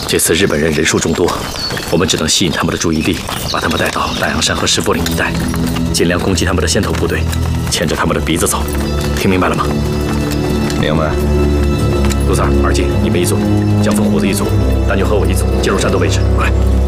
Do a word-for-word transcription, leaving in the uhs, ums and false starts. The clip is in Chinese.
这次日本人人数众多，我们只能吸引他们的注意力，把他们带到大洋山和石柏岭一带，尽量攻击他们的先头部队，牵着他们的鼻子走。听明白了吗？ 明白。 陆三、二进，你们一组；江峰、虎子一组；大牛和我一组，进入战斗位置，快！